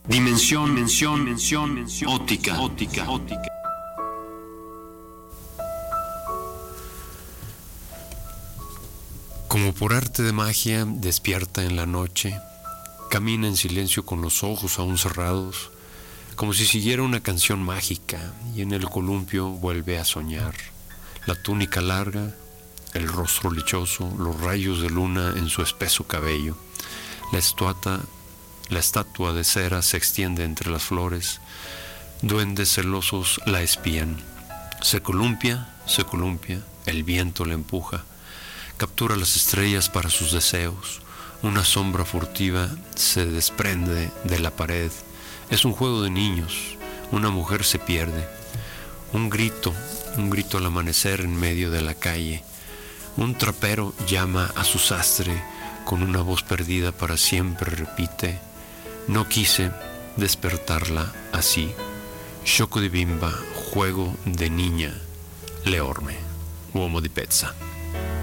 Dimensión óptica. Como por arte de magia, despierta en la noche, camina en silencio con los ojos aún cerrados, como si siguiera una canción mágica, y en el columpio vuelve a soñar. La túnica larga, el rostro lechoso, los rayos de luna en su espeso cabello. La estatua de cera se extiende entre las flores. Duendes celosos la espían. Se columpia, el viento la empuja. Captura las estrellas para sus deseos. Una sombra furtiva se desprende de la pared. Es un juego de niños. Una mujer se pierde. Un grito al amanecer en medio de la calle. Un trapero llama a su sastre con una voz perdida para siempre repite: no quise despertarla así. Gioco di bimba, juego de niña, le orme, uomo di pezza.